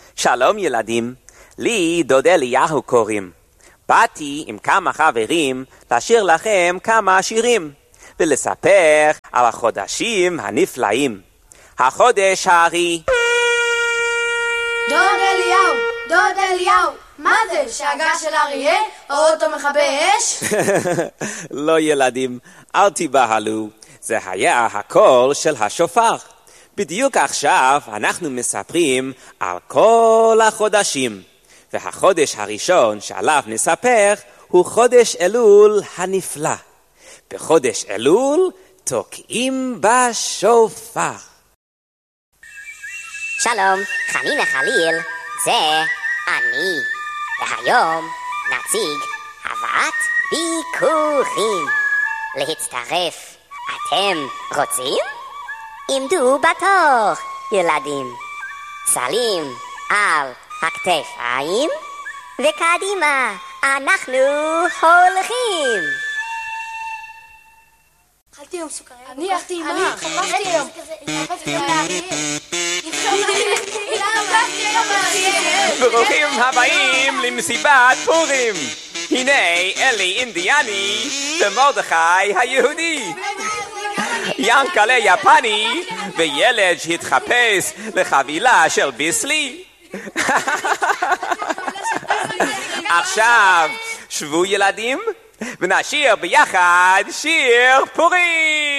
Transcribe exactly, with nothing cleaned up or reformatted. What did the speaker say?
שלום ילדים, לי דוד אליהו קוראים. באתי עם כמה חברים לשיר לכם כמה שירים ולספר על החודשים הנפלאים. החודש הארי. דוד אליהו, דוד אליהו, מה זה? שאגה של אריה? או אותו מכבי אש? לא ילדים, אל תיבהלו. זה היה הקול של השופר. בדיוק עכשיו אנחנו מספרים על כל החודשים. והחודש הראשון שעליו נספר הוא חודש אלול הנפלא. בחודש אלול תוקעים בשופר. שלום, חנינה חליל, זה אני. והיום נציג הבאת ביקורים. להצטרף, אתם רוצים? עמדו בתור, ילדים. צלים על הכתפיים, וקדימה, אנחנו הולכים. אכלתי היום סוכריה. אני אכלתי עם מה? חפשתי היום. חפשתי היום. ברוכים הבאים למסיבת פורים. הנה אלי אינדיאני ומרדכי היהודי. ינקלה יפני וילד שהתחפש לחבילה של ביסלי. עכשיו שבו ילדים ונשיר ביחד שיר פורים.